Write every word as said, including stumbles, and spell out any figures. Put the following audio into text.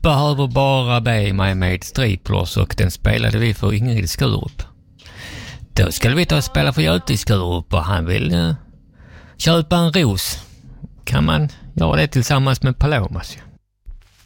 behöver bara be mig med striplås och den spelade vi för Ingrid Skurup. Då skulle vi ta och spela för Göte Skurup och han vill uh, köpa en ros. Kan man göra det tillsammans med Palomas?